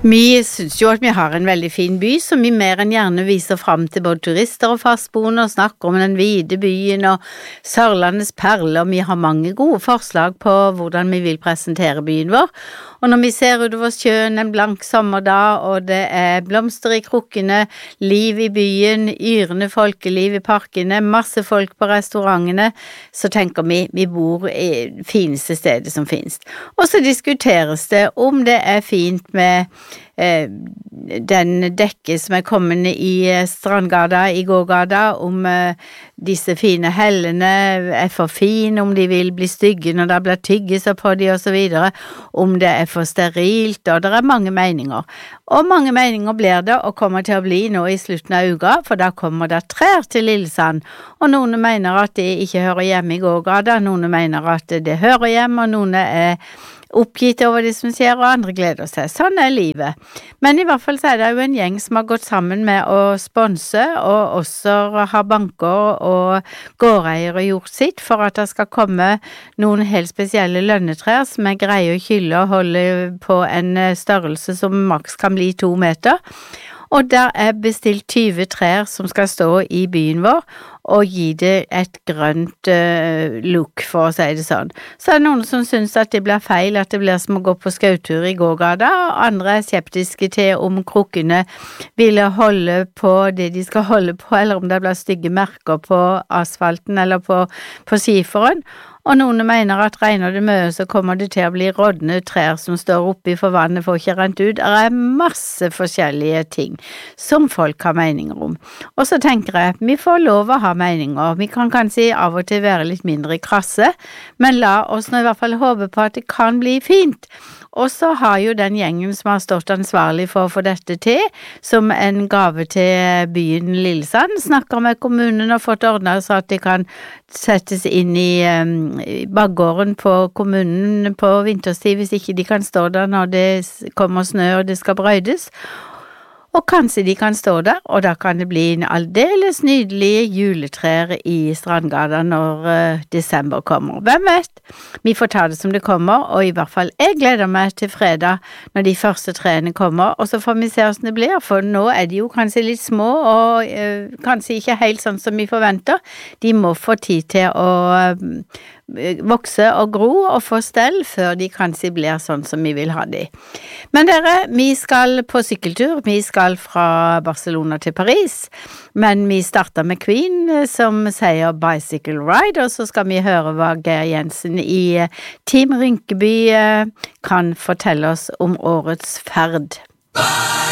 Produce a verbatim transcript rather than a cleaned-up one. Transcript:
Vi synes jo at vi har en veldig fin by, som vi mer enn gjerne viser frem til både turister og fastboende, og snakker om den hvite byen og Sørlandets perler. Vi har mange gode forslag på hvordan vi vil presentere byen vår. Og når vi ser utover sjøen en blank sommerdag, og det er blomster i krukkene, liv i byen, yrende folkeliv i parkene, masse folk på restaurantene, så tenker vi vi bor i det fineste stedet som finnes. Og så diskuteres det om det er fint med eh, den dekke som er kommende i Strandgata, i gågata, om eh, disse fine hellene er for fine, om de vil bli stygge når det blir tyggiser på de og så videre, om det er for sterilt, og det er mange meninger. Og mange meninger blir det, og kommer til å bli nå i slutten av uka, for da kommer det trær til Lillesand, og noen mener at det ikke hører hjemme i gågata, noen mener at det hører hjemme, og noen er oppgitt over det som skjer, og andre gleder seg. Sånn er livet. Men i hvert fall så er det jo en gjeng som har gått sammen med å sponse, og også har banker og gårdeiere gjort sitt for at det skal komme noen helt spesielle lønnetrær som er greie å kylle og holde på en størrelse som maks kan bli to meter. Og der er bestilt tyve trær som skal stå i byen vår, og gi det et grønt uh, look, for å si det sånn. Så er det noen som synes at det blir feil, at det blir som å gå på skautur i gågata, og andre er skeptiske til om krukkene ville holde på det de skal holde på, eller om det blir stygge merker på asfalten eller på, på skiferen. Og noen mener at regner det mye, så kommer det til å bli rådne trær som står oppe for vannet for ikke rent ut. Det er masse forskjellige ting som folk har meninger om. Og så tenker jeg, vi får lov å ha meninger. Vi kan kanskje av og til være litt mindre krasse, men la oss nå i hvert fall håpe på at det kan bli fint. Og så har jo den gjengen som har stått ansvarlig for å få dette til, som en gave til byen Lillesand, snakker med kommunen og fått ordnet så at de kan settes inn i, um, i bakgården på kommunen på vinterstid, hvis ikke de kan stå der når det kommer snø og det skal brøydes. Og kanskje de kan stå der, og da kan det bli en aldeles nydelige juletrær i Strandgata når uh, desember kommer. Hvem vet? Vi får ta det som det kommer, og i hvert fall jeg gleder meg til fredag når de første trærne kommer, og så får vi se hvordan det blir, for nå er de jo kanskje litt små, og uh, kanskje ikke helt sånn som vi forventer. De må få tid til å uh, vokse og gro og få stell før de kanskje blir sånn som vi vil ha de. Men dere, vi skal på sykkeltur, vi skal fra Barcelona til Paris, men vi starter med Queen som sier Bicycle Ride, og så skal vi høre hva Geir Jensen i Team Rynkeby kan fortelle oss om årets ferd.